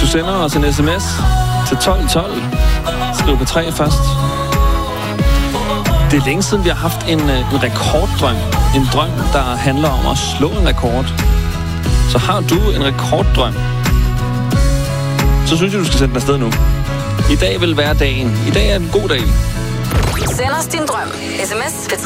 du sender os en sms til 1212. Skriv på 3 først. Det er længe siden, vi har haft en rekorddrøm. En drøm, der handler om at slå en rekord. Så har du en rekorddrøm, så synes jeg, du skal sende den afsted nu. I dag vil være dagen. I dag er en god dag. Send os din drøm. SMS til